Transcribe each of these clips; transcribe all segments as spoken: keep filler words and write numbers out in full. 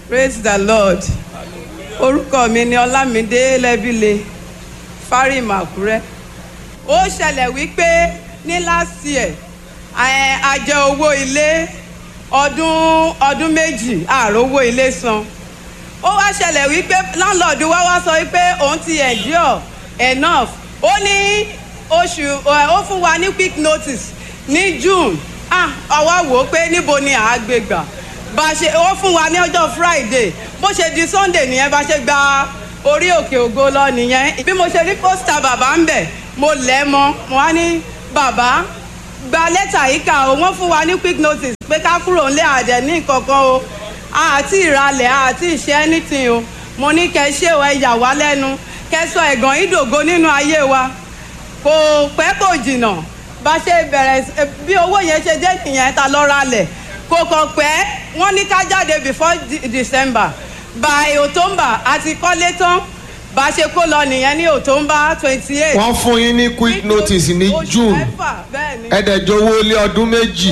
Praise the Lord. Orúkọ mi ni Ọlámídé Lẹ́bílé Fárímù Àkúrẹ́. Ó ṣẹlẹ̀ wípé ní last year a jẹ owó ilé ọdún ọdún méjì ààrò owó ilé san. Ó wá ṣẹlẹ̀ wípé landlord wa wá sọ wípé òun ti endure enough. Ó ní oṣù ó fún wa ní quick notice ní June. Ah, àwa wò ó pé níbo ni àá gbé gbà. Bá ṣe ó fún wa ní ọjọ́ Friday bó ṣe di Sunday nìyẹn bá ṣe gba orí òkè ògo lọ nìyẹn. Bí mo ṣe rí pósítà bàbá ń bẹ̀ mo lẹ̀ mọ́ mo wá ní bàbá gba lẹ́tà yìí kà ó wọ́n fún wa ní quick notice pé ká kúrò ńlẹ̀ àdẹ̀ ní kankan o àti ìralẹ̀ àti ìṣe anything o. Mo ní kẹ́ ṣé o ẹ yà wá lẹ́nu kẹ́ sọ ẹ̀gàn ìdògo nínú ayé wa kò pẹ́ kò jìnnà bá ṣe bẹ̀rẹ̀ bí owó yẹn ṣe dé nìyẹn ta lọ ralẹ̀ kò kàn pẹ́ wọ́n ní ká jáde before December by October àti kọ́lé tán bá ṣe kó lọ nìyẹn ní October twenty eight. wọ́n fún yín ní quick notice ní June ẹ̀ẹ́dẹ̀jọ́wọ́ lé ọdún méjì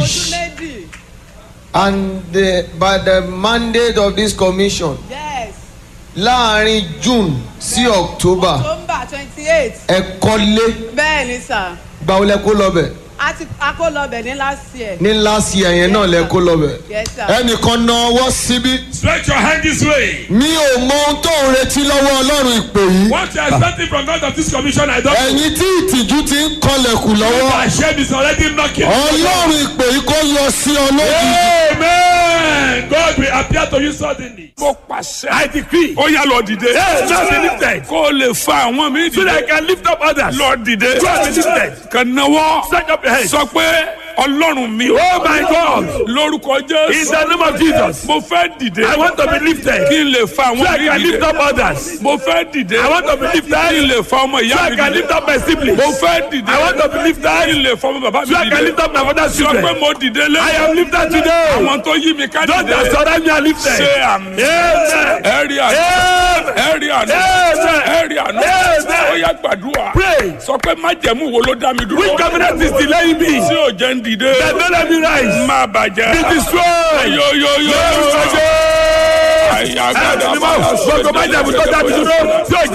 and the, by the mandate of this commission yes. láàrin June sí October October twenty eight. ẹ kọ́lé. bẹ́ẹ̀ ni sà. gbàwó lẹ kó lọ bẹ̀. a ti a kó lọ bẹ̀ ní last year. ní last year yẹn náà lẹ kó lọ bẹ̀. yes sir. ẹnìkan na ọwọ́ síbí. Stretch your hand this way. mi ò mọ ohun tó ń retí lọ́wọ́ Ọlọ́run ìpè yìí. What you are expecting from God of this commission, I don't know. ẹ̀yin tí ìtìjú ti ń kọlẹ̀kùn lọ́wọ́. My shame is already knocking. Ọlọ́run ìpè yìí kó yọ sí ọ lójijì. Amen. God will appear to you suddenly. Mo pàṣẹ. I decree. Ó yá lọ dìde. Yes, just be lifted. Kó o lè fa àwọn mi dìde. So that I can lift up others. Lọ dìde. Just be lifted. Kàn náwó. Stretch up your hands. Sọ pé Ọlọ́run mi. Oh my God. Lórúkọ Jésù. In the name of Jesus. Mo fẹ́ dìde. I want to be lifted. Kí n lè fa àwọn mi dìde. So I can lift up others. Mo fẹ́ dìde. I want to be lifted. Kí n lè fa ọmọ ìyá mi dìde. So I can lift up my siblings. Mo fẹ́ dìde. I want to be lifted. Kí n lè fa ọmọ bàbá mi dìde. So I can lift up my father's children. Sọ pé mo dìde lé. I am lifted today. Àwọn tó yí mi ká dìde. Don't just surround me and lifted. Ṣé àmì. Ẹ̀rí àná. Ẹ̀rí àná. Ẹ̀rí àná. Ó yá gbàdúrà. Pray. Sọ pé májẹ̀mú wo ló dá mi dúró. Which covenant is delaying me? Tí ò jẹ́ ń dìde. The don't let me rise. Má bàjẹ́. Be destroyed. Yo yo yo yo. Àyà gbàdúrà. Gbogbo májẹ̀mú tó dá mi dúró. Tí ò jẹ́